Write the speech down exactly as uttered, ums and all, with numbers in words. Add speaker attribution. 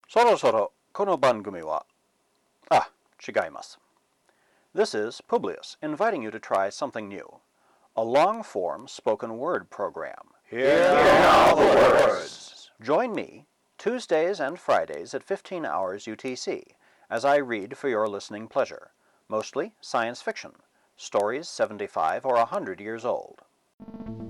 Speaker 1: そろそろこの番組は、ah, 違います. This is Publius inviting you to try something new. A long-form spoken word program.
Speaker 2: Here are the words.
Speaker 1: Join me Tuesdays and Fridays at fifteen hours U T C as I read for your listening pleasure, mostly science fiction, stories seventy-five or one hundred years old.